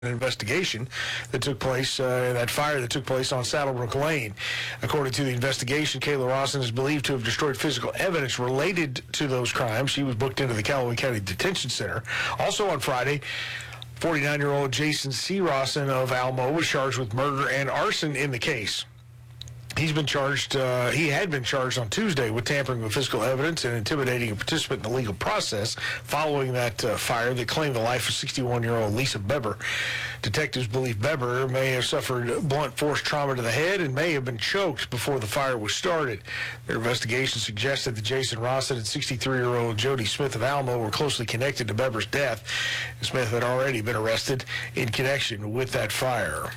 investigation that took place, that fire that took place on Saddlebrook Lane. According to the investigation, Kayla Rawson is believed to have destroyed physical evidence related to those crimes. She was booked into the Callaway County Detention Center. Also on Friday, 49-year-old Jason C. Rawson of Almo was charged with murder and arson in the case. He's been charged, he had been charged on Tuesday with tampering with physical evidence and intimidating a participant in the legal process following that fire that claimed the life of 61-year-old Lisa Beber. Detectives believe Beber may have suffered blunt force trauma to the head and may have been choked before the fire was started. Their investigation suggested that Jason Rawson and 63-year-old Jody Smith of Almo were closely connected to Beber's death. Smith had already been arrested in connection with that fire.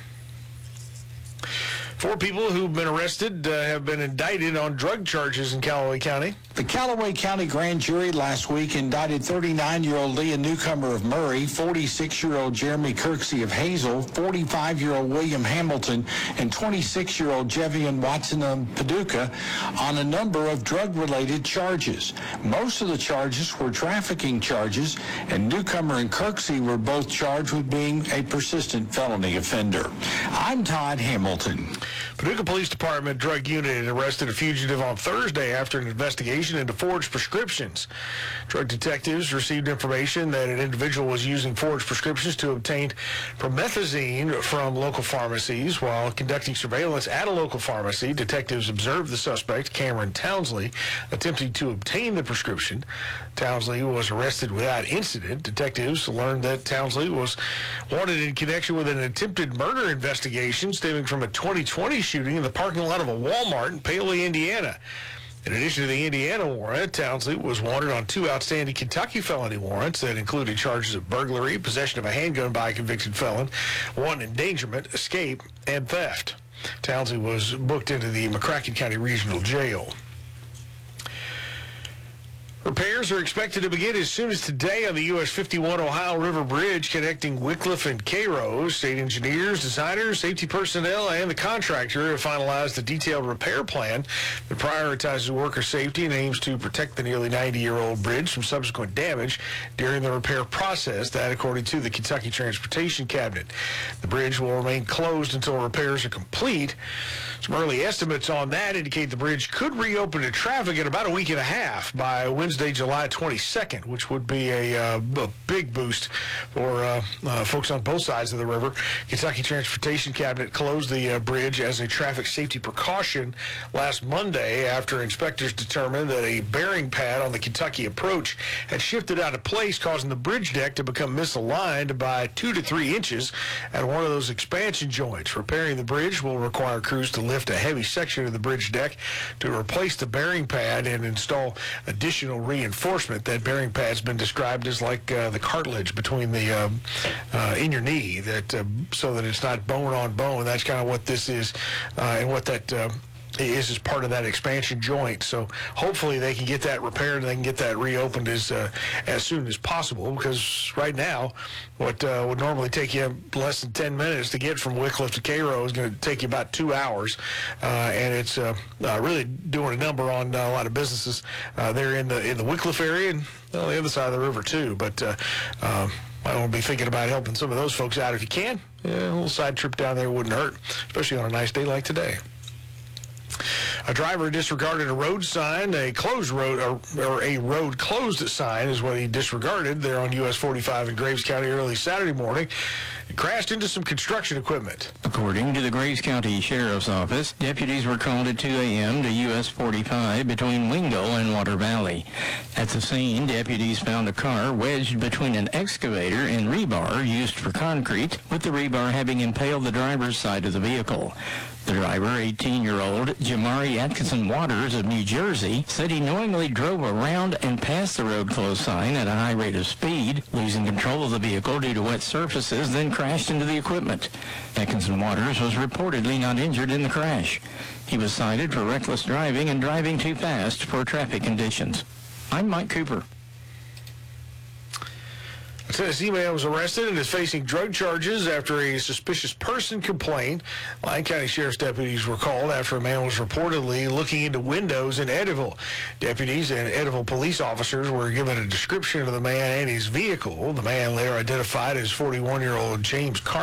4 people who've been arrested have been indicted on drug charges in Callaway County. The Callaway County grand jury last week indicted 39-year-old Leah Newcomer of Murray, 46-year-old Jeremy Kirksey of Hazel, 45-year-old William Hamilton, and 26-year-old Jevian Watson of Paducah on a number of drug-related charges. Most of the charges were trafficking charges, and Newcomer and Kirksey were both charged with being a persistent felony offender. I'm Todd Hamilton. Paducah Police Department drug unit arrested a fugitive on Thursday after an investigation into forged prescriptions. Drug detectives received information that an individual was using forged prescriptions to obtain promethazine from local pharmacies. While conducting surveillance at a local pharmacy, detectives observed the suspect, Cameron Townsley, attempting to obtain the prescription. Townsley was arrested without incident. Detectives learned that Townsley was wanted in connection with an attempted murder investigation stemming from a 2020 shooting in the parking lot of a Walmart in Paoli, Indiana. In addition to the Indiana warrant, Townsley was wanted on 2 outstanding Kentucky felony warrants that included charges of burglary, possession of a handgun by a convicted felon, 1 endangerment, escape, and theft. Townsley was booked into the McCracken County Regional Jail. Repairs are expected to begin as soon as today on the US 51 Ohio River Bridge connecting Wickliffe and Cairo. State engineers, designers, safety personnel, and the contractor have finalized a detailed repair plan that prioritizes worker safety and aims to protect the nearly 90-year-old bridge from subsequent damage during the repair process. That, according to the Kentucky Transportation Cabinet. The bridge will remain closed until repairs are complete. Some early estimates on that indicate the bridge could reopen to traffic in about a week and a half by Wednesday, July 22nd, which would be a big boost for folks on both sides of the river. Kentucky Transportation Cabinet closed the bridge as a traffic safety precaution last Monday after inspectors determined that a bearing pad on the Kentucky approach had shifted out of place, causing the bridge deck to become misaligned by 2 to 3 inches at one of those expansion joints. Repairing the bridge will require crews to lift a heavy section of the bridge deck to replace the bearing pad and install additional reinforcement. That bearing pad's been described as like the cartilage between the in your knee, that so that it's not bone on bone. That's kind of what this is, and what that is part of that expansion joint. So hopefully they can get that repaired and they can get that reopened as soon as possible, because right now what would normally take you less than 10 minutes to get from Wickliffe to Cairo is going to take you about 2 hours, and it's really doing a number on a lot of businesses there in the Wickliffe area and on the other side of the river too. But I will be thinking about helping some of those folks out if you can. Yeah, a little side trip down there wouldn't hurt, especially on a nice day like today. A driver disregarded a road sign, a closed road, or a road closed sign is what he disregarded there on US 45 in Graves County early Saturday morning. It crashed into some construction equipment. According to the Graves County Sheriff's Office, deputies were called at 2 a.m. to US 45 between Wingo and Water Valley. At the scene, deputies found a car wedged between an excavator and rebar used for concrete, with the rebar having impaled the driver's side of the vehicle. The driver, 18-year-old Jamari Atkinson Waters of New Jersey, said he knowingly drove around and past the road closed sign at a high rate of speed, losing control of the vehicle due to wet surfaces, then crashed into the equipment. Atkinson Waters was reportedly not injured in the crash. He was cited for reckless driving and driving too fast for traffic conditions. I'm Mike Cooper. A Tennessee man was arrested and is facing drug charges after a suspicious person complained. Lyon County Sheriff's deputies were called after a man was reportedly looking into windows in Eddyville. Deputies and Eddyville police officers were given a description of the man and his vehicle. The man later identified as 41-year-old James Carter.